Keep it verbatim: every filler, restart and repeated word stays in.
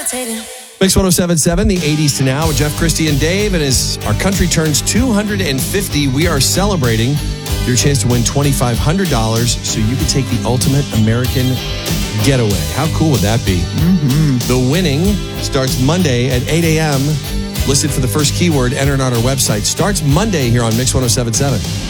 Mix one oh seven point seven, the eighties to now with Jeff, Christy, and Dave. And as our country turns two hundred fifty, we are celebrating your chance to win twenty-five hundred dollars so you can take the ultimate American getaway. How cool would that be? Mm-hmm. The winning starts Monday at eight a.m. Listed for the first keyword entered on our website. Starts Monday here on Mix one oh seven point seven.